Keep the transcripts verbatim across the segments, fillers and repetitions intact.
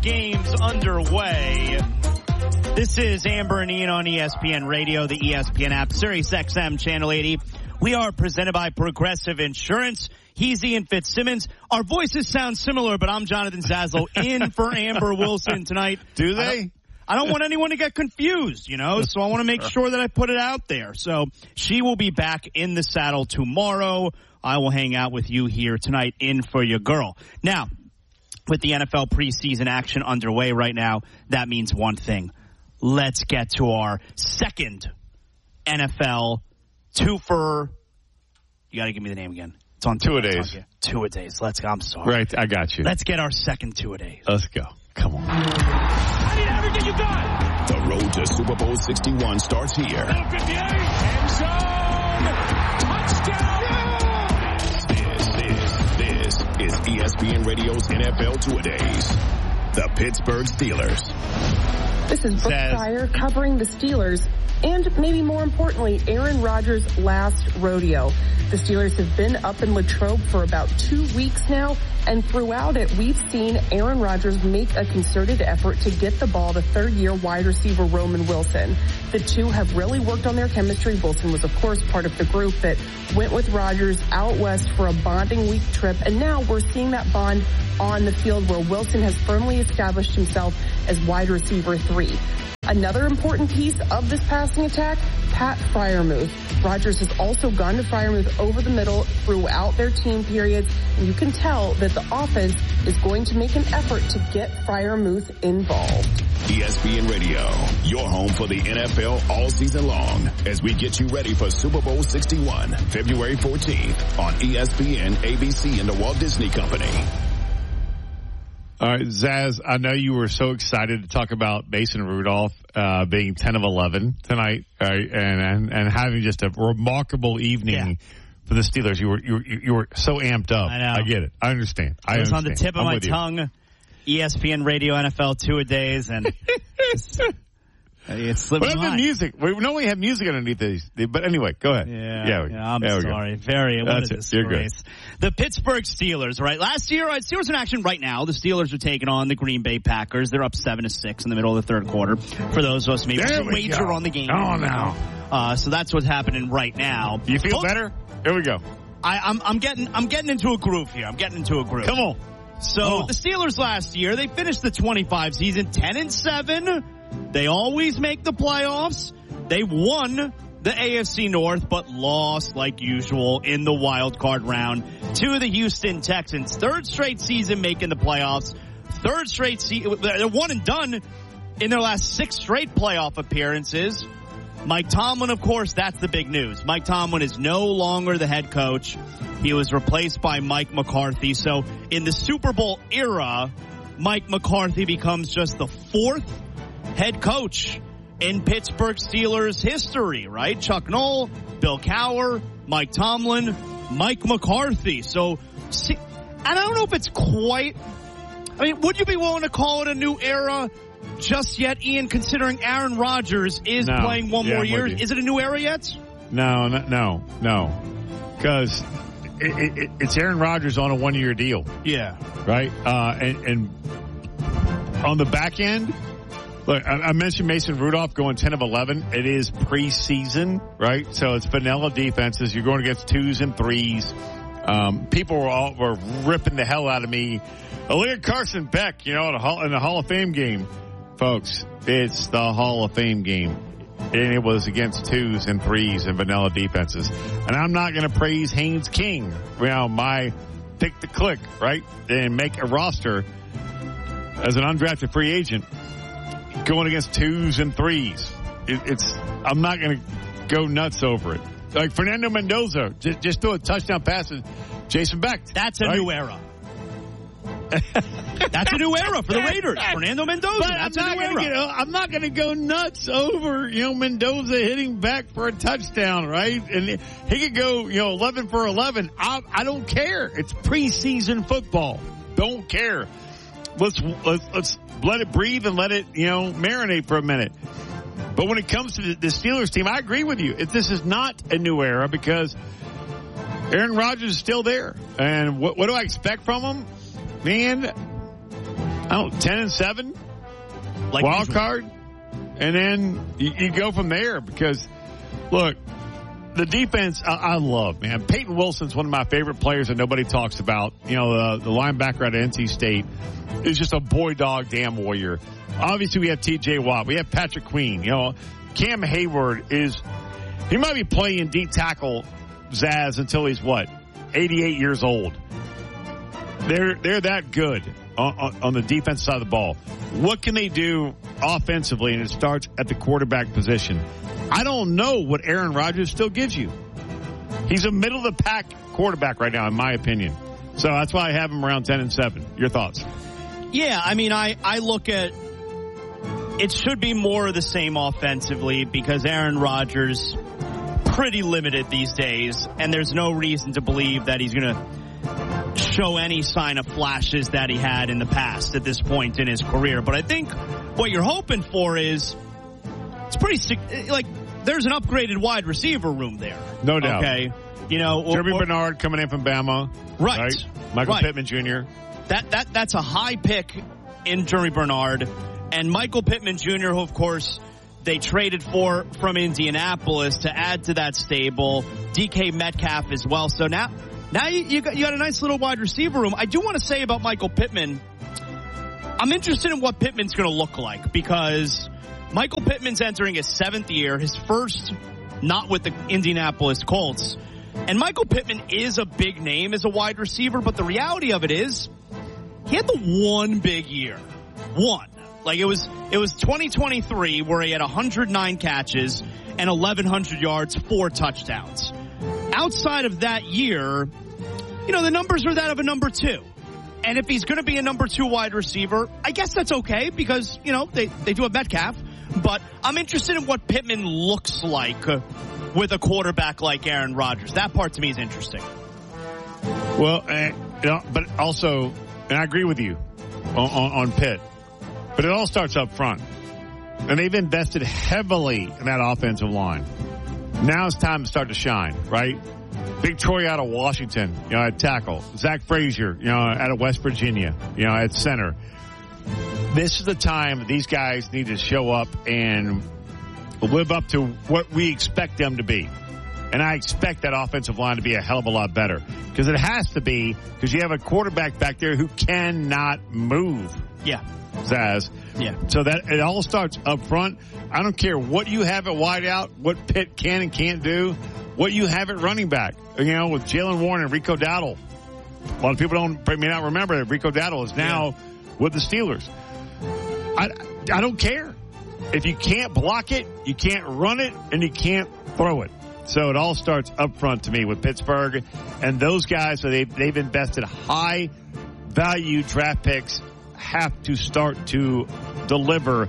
games underway. This is Amber and Ian on E S P N Radio, the E S P N app, Sirius X M Channel eighty. We are presented by Progressive Insurance. He's Ian Fitzsimmons. Our voices sound similar, but I'm Jonathan Zaslow in for Amber Wilson tonight. Do they? I don't, I don't want anyone to get confused, you know, so I want to make sure that I put it out there. So she will be back in the saddle tomorrow. I will hang out with you here tonight in for your girl. Now, with the N F L preseason action underway right now, that means one thing. Let's get to our second N F L two-for, you got to give me the name again. It's on two-a-days. Two-a-days. Let's go. I'm sorry. Right, I got you. Let's get our second two-a-days. Let's go. Come on. I need everything you got. The road to Super Bowl sixty-one starts here. End zone. Touchdown. This, this, this is E S P N Radio's N F L two-a-days. The Pittsburgh Steelers. This is Brooke Pryor covering the Steelers and, maybe more importantly, Aaron Rodgers' last rodeo. The Steelers have been up in Latrobe for about two weeks now, and throughout it, we've seen Aaron Rodgers make a concerted effort to get the ball to third-year wide receiver Roman Wilson. The two have really worked on their chemistry. Wilson was, of course, part of the group that went with Rodgers out west for a bonding week trip, and now we're seeing that bond on the field where Wilson has firmly established himself as wide receiver three. Another important piece of this passing attack, Pat Freiermuth. Rodgers has also gone to Freiermuth over the middle throughout their team periods, and you can tell that the offense is going to make an effort to get Freiermuth involved. E S P N Radio, your home for the N F L all season long, as we get you ready for Super Bowl sixty-one, February fourteenth on E S P N, A B C, and the Walt Disney Company. All right, Zaz, I know you were so excited to talk about Mason Rudolph uh, being ten of eleven tonight, uh, and, and and having just a remarkable evening yeah. for the Steelers. You were you were, you were so amped up. I know. I get it. I understand. I it was understand. on the tip of I'm my tongue. E S P N Radio N F L two-a-days, and it's, it's slipping What about the music? We normally have music underneath these, but anyway, go ahead. Yeah, yeah, yeah I'm sorry. Very, what That's a it. disgrace. You're good. The Pittsburgh Steelers, right? Last year, right, Steelers in action right now. The Steelers are taking on the Green Bay Packers. They're up seven to six in the middle of the third quarter. For those of us maybe there to wager go. on the game. Oh, no. Uh, so that's what's happening right now. You feel Both, better? Here we go. I, I'm, I'm getting, I'm getting into a groove here. I'm getting into a groove. Come on. So oh. the Steelers last year, they finished the twenty-five season ten and seven. They always make the playoffs. They won the A F C North, but lost like usual in the wild card round to the Houston Texans. Third straight season making the playoffs. Third straight season. They're one and done in their last six straight playoff appearances. Mike Tomlin, of course, that's the big news. Mike Tomlin is no longer the head coach. He was replaced by Mike McCarthy. So in the Super Bowl era, Mike McCarthy becomes just the fourth head coach in Pittsburgh Steelers history, right? Chuck Noll, Bill Cowher, Mike Tomlin, Mike McCarthy. So, see, and I don't know if it's quite, I mean, would you be willing to call it a new era just yet, Ian, considering Aaron Rodgers is no. playing one yeah, more I'm year? with you. Is it a new era yet? No, no, no, no. Because it, it, it's Aaron Rodgers on a one-year deal. Yeah. Right? Uh, and, and on the back end, look, I, I mentioned Mason Rudolph going ten of eleven. It is preseason, right? So it's vanilla defenses. You're going against twos and threes. Um, people were all, were ripping the hell out of me. Oh, look at Carson Beck, you know, in the Hall, in the Hall of Fame game. Folks, it's the Hall of Fame game. And it was against twos and threes and vanilla defenses. And I'm not going to praise Haynes King, you know, my pick the click, right? And make a roster as an undrafted free agent going against twos and threes. It, it's, I'm not going to go nuts over it. Like Fernando Mendoza, just, just throw a touchdown pass to Jason Beck. That's a right? new era. That's a new era for the Raiders. Fernando Mendoza. But That's I'm a not new gonna era. Get, I'm not going to go nuts over, you know, Mendoza hitting back for a touchdown, right? And he could go, you know, eleven for eleven. I, I don't care. It's preseason football. Don't care. Let's, let's, let's let it breathe and let it, you know, marinate for a minute. But when it comes to the, the Steelers team, I agree with you. If this is not a new era because Aaron Rodgers is still there. And what, what do I expect from him? Man, I don't know, ten and seven, Like wild usual. card, and then you, you go from there because, look, the defense I, I love, man. Peyton Wilson's one of my favorite players that nobody talks about. You know, uh, the linebacker out of N C State is just a boy dog damn warrior. Obviously, we have T J Watt. We have Patrick Queen. You know, Cam Hayward is, he might be playing deep tackle, Zaz, until he's what, eighty-eight years old. They're, they're that good on, on, on the defense side of the ball. What can they do offensively? And it starts at the quarterback position. I don't know what Aaron Rodgers still gives you. He's a middle of the pack quarterback right now, in my opinion. So that's why I have him around ten and seven. Your thoughts? Yeah, I mean, I, I look at it should be more of the same offensively because Aaron Rodgers pretty limited these days, and there's no reason to believe that he's going to show any sign of flashes that he had in the past at this point in his career. But I think what you're hoping for is it's pretty like there's an upgraded wide receiver room there. No doubt. Okay, you know, Jeremy or, Bernard coming in from Bama, right? right? Michael right. Pittman Junior That that that's a high pick in Jeremy Bernard, and Michael Pittman Junior, who of course they traded for from Indianapolis to add to that stable. D K Metcalf as well. So now, now you, you got you got a nice little wide receiver room. I do want to say about Michael Pittman, I'm interested in what Pittman's going to look like because Michael Pittman's entering his seventh year, his first not with the Indianapolis Colts. And Michael Pittman is a big name as a wide receiver, but the reality of it is he had the one big year. One. Like it was, it was twenty twenty-three where he had one hundred nine catches and eleven hundred yards, four touchdowns. Outside of that year, you know, the numbers are that of a number two. And if he's going to be a number two wide receiver, I guess that's okay because, you know, they, they do have Metcalf. But I'm interested in what Pittman looks like with a quarterback like Aaron Rodgers. That part to me is interesting. Well, uh, you know, but also, and I agree with you on, on, on Pitt, but it all starts up front. And they've invested heavily in that offensive line. Now it's time to start to shine, right? Big Troy out of Washington, you know, at tackle. Zach Frazier, you know, out of West Virginia, you know, at center. This is the time these guys need to show up and live up to what we expect them to be. And I expect that offensive line to be a hell of a lot better. Because it has to be, because you have a quarterback back there who cannot move. Yeah. Zaz. Yeah. So that it all starts up front. I don't care what you have at wide out, what Pitt can and can't do, what you have at running back. You know, with Jalen Warren and Rico Dowdle. A lot of people don't may not remember that Rico Dowdle is now yeah. with the Steelers. I, I don't care. If you can't block it, you can't run it, and you can't throw it. So it all starts up front to me with Pittsburgh. And those guys, so they've, they've invested high value draft picks, have to start to deliver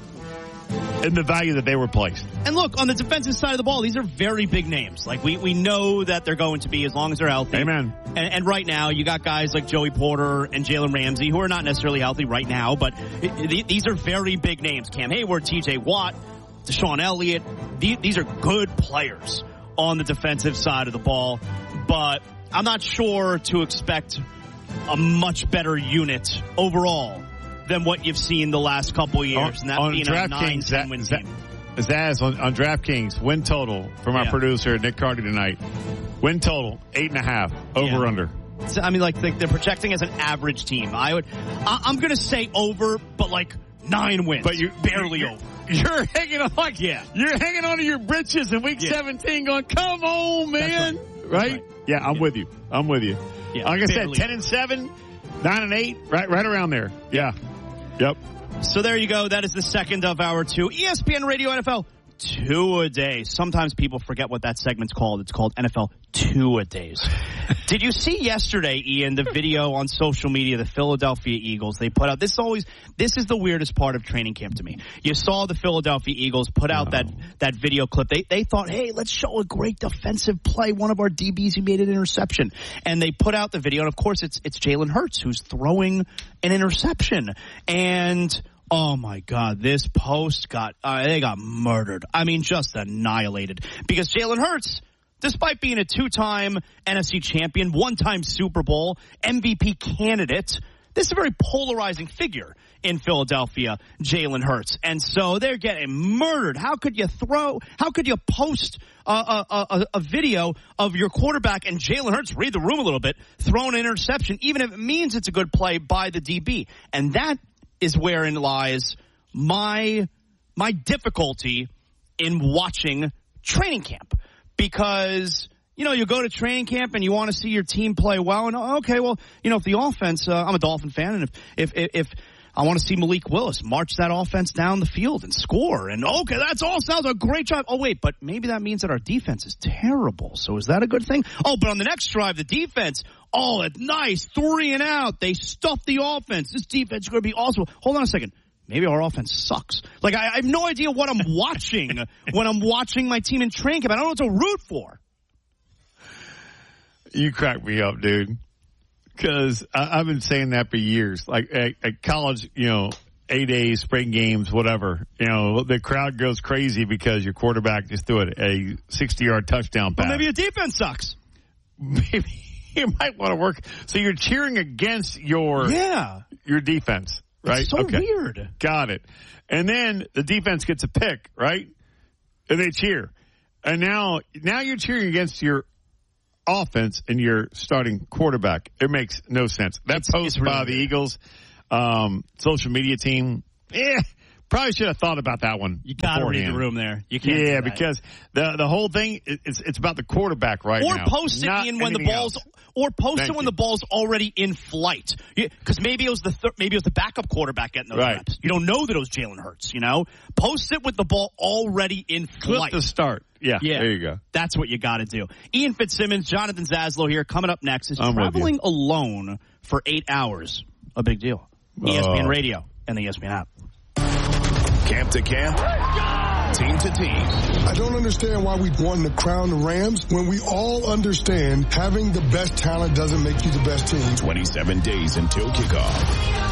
in the value that they were placed. And look, on the defensive side of the ball, these are very big names. Like, we, we know that they're going to be as long as they're healthy. Amen. And, and right now, you got guys like Joey Porter and Jalen Ramsey, who are not necessarily healthy right now, but it, it, these are very big names. Cam Hayward, T J Watt, Deshaun Elliott. These, these are good players on the defensive side of the ball. But I'm not sure to expect a much better unit overall than what you've seen the last couple of years. On, and that on being a nine ten win team. Zaz, on, on DraftKings, win total from our yeah. producer, Nick Carty, tonight. Win total, eight and a half, over yeah. under. I mean, like, they're projecting as an average team. I would, I, I'm going to say over, but like nine wins. But you barely you're, over. You're hanging on like, yeah. You're hanging on to your britches in week yeah. seventeen going, come on, man. Right. Right? right? Yeah, I'm yeah. with you. I'm with you. Yeah, like I said, barely ten and seven, nine and eight, right, right around there. Yeah. Yep. So there you go. That is the second of our two. E S P N Radio N F L Two-A-Days. Sometimes people forget what that segment's called. It's called N F L Two-A-Days. Did you see yesterday, Ian, the video on social media, the Philadelphia Eagles, they put out, this is always, this is the weirdest part of training camp to me. You saw the Philadelphia Eagles put out that, that video clip. They, they thought, hey, let's show a great defensive play. One of our D Bs who made an interception. And they put out the video. And of course, it's, it's Jalen Hurts who's throwing an interception. And oh my God, this post got, uh, they got murdered. I mean, just annihilated. Because Jalen Hurts, despite being a two-time N F C champion, one-time Super Bowl, M V P candidate, this is a very polarizing figure in Philadelphia, Jalen Hurts. And so they're getting murdered. How could you throw, how could you post a, a, a, a video of your quarterback and Jalen Hurts, read the room a little bit, throw an interception, even if it means it's a good play by the D B? And that is wherein lies my, my difficulty in watching training camp. Because, you know, you go to training camp and you want to see your team play well. And, okay, well, you know, if the offense, uh, I'm a Dolphin fan, and if, if, if, if I want to see Malik Willis march that offense down the field and score. And, okay, that's all sounds a great job. Oh, wait, but maybe that means that our defense is terrible. So is that a good thing? Oh, but on the next drive, the defense, oh, it's nice, three and out. They stuffed the offense. This defense is going to be awesome. Hold on a second. Maybe our offense sucks. Like, I, I have no idea what I'm watching when I'm watching my team in training camp. I don't know what to root for. You crack me up, dude. Because I've been saying that for years. Like at, at college, you know, A-days, spring games, whatever. You know, the crowd goes crazy because your quarterback just threw it a sixty-yard touchdown pass. Well, maybe your defense sucks. Maybe you might want to work. So you're cheering against your yeah your defense, right? It's so okay. weird. Got it. And then the defense gets a pick, right? And they cheer. And now, now you're cheering against your offense and your starting quarterback. It makes no sense. That it's, post it's really by the weird. Eagles um, social media team, eh, probably should have thought about that one. You got to read the room there. You can't. Yeah, because the the whole thing it's it's about the quarterback right or now. Or post it in when the ball's else. or post Thank it when you. the ball's already in flight. Because maybe it was the th- maybe it was the backup quarterback getting those right. reps. You don't know that it was Jalen Hurts. You know, post it with the ball already in flight. Clip the start. Yeah, yeah, there you go. That's what you got to do. Ian Fitzsimmons, Jonathan Zaslow here. Coming up next is I'm traveling alone for eight hours. A big deal. E S P N uh, Radio and the E S P N app. Camp to camp, team to team. I don't understand why we want to crown the Rams when we all understand having the best talent doesn't make you the best team. twenty-seven days until kickoff.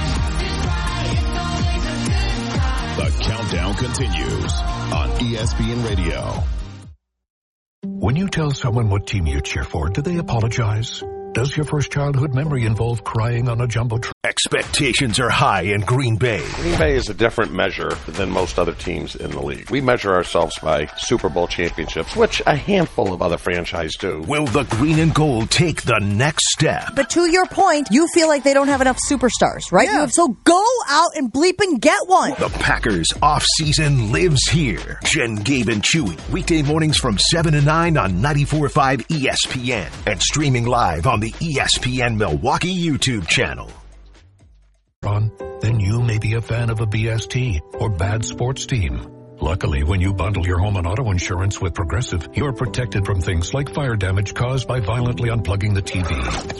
The countdown continues on E S P N Radio. When you tell someone what team you cheer for, do they apologize? Does your first childhood memory involve crying on a jumbotron? Expectations are high in Green Bay. Green Bay is a different measure than most other teams in the league. We measure ourselves by Super Bowl championships, which a handful of other franchises do. Will the green and gold take the next step? But to your point, you feel like they don't have enough superstars, right? Yeah. You, so go out and bleep and get one. The Packers off-season lives here. Jen, Gabe, and Chewy. Weekday mornings from seven to nine on ninety-four point five E S P N. And streaming live on the E S P N Milwaukee YouTube channel. Then you may be a fan of a B S T or bad sports team. Luckily, when you bundle your home and auto insurance with Progressive, you're protected from things like fire damage caused by violently unplugging the T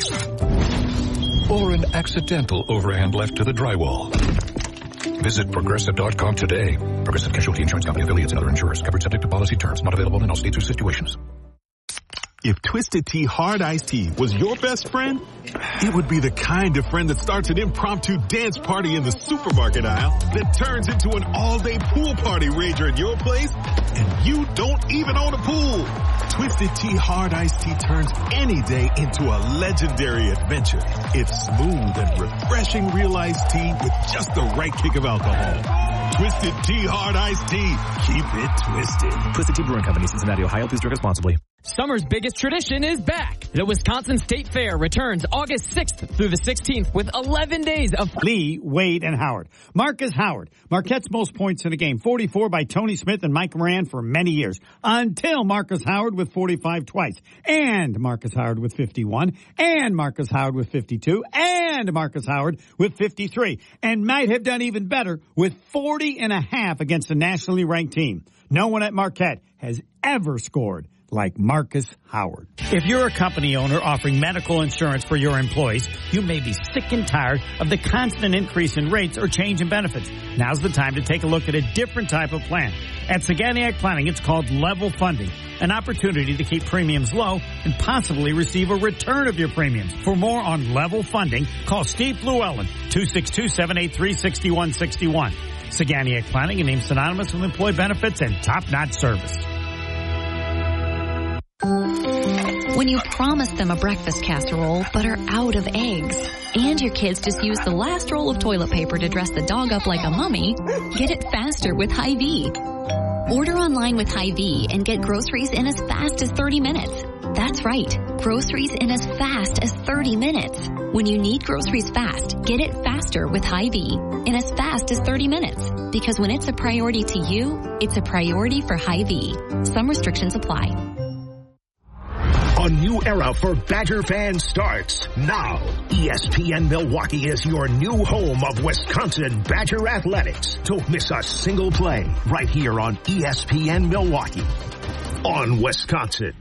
V. Or an accidental overhand left to the drywall. Visit Progressive dot com today. Progressive Casualty Insurance Company affiliates and other insurers. Covered subject to policy terms. Not available in all states or situations. If Twisted Tea Hard Iced Tea was your best friend, it would be the kind of friend that starts an impromptu dance party in the supermarket aisle that turns into an all-day pool party rager at your place, and you don't even own a pool. Twisted Tea Hard Iced Tea turns any day into a legendary adventure. It's smooth and refreshing real iced tea with just the right kick of alcohol. Twisted Tea Hard Iced Tea. Keep it twisted. Twisted Tea Brewing Company, Cincinnati, Ohio. Please drink responsibly. Summer's biggest tradition is back. The Wisconsin State Fair returns August sixth through the sixteenth with eleven days of Lee, Wade, and Howard. Marcus Howard, Marquette's most points in a game, forty-four by Tony Smith and Mike Moran for many years, until Marcus Howard with forty-five twice, and Marcus Howard with fifty-one, and Marcus Howard with fifty-two, and Marcus Howard with fifty-three, and might have done even better with forty and a half against a nationally ranked team. No one at Marquette has ever scored like Marcus Howard. If you're a company owner offering medical insurance for your employees, you may be sick and tired of the constant increase in rates or change in benefits. Now's the time to take a look at a different type of plan. At Saganiac Planning, it's called level funding, an opportunity to keep premiums low and possibly receive a return of your premiums. For more on level funding, call Steve Llewellyn, two six two, seven eight three, six one six one. Saganiac Planning, a name synonymous with employee benefits and top-notch service. When you promise them a breakfast casserole but are out of eggs. And your kids just use the last roll of toilet paper to dress the dog up like a mummy, get it faster with Hy-Vee. Order online with Hy-Vee and get groceries in as fast as thirty minutes. That's right, groceries in as fast as thirty minutes. When you need groceries fast, get it faster with Hy-Vee in as fast as thirty minutes. Because when it's a priority to you, it's a priority for Hy-Vee. Some restrictions apply. A new era for Badger fans starts now. E S P N Milwaukee is your new home of Wisconsin Badger athletics. Don't miss a single play right here on E S P N Milwaukee on Wisconsin.